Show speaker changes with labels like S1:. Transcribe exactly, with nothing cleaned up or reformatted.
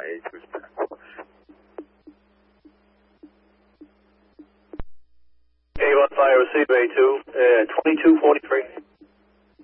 S1: eight two six.
S2: Avon Fire, receive A two, uh, twenty-two forty-three.